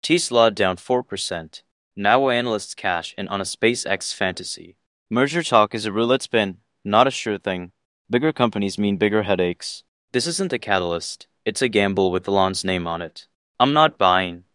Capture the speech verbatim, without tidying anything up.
Tesla down four percent. Now analysts cash in on a SpaceX fantasy. Merger talk is a roulette spin, not a sure thing. Bigger companies mean bigger headaches. This isn't a catalyst. It's a gamble with Elon's name on it. I'm not buying.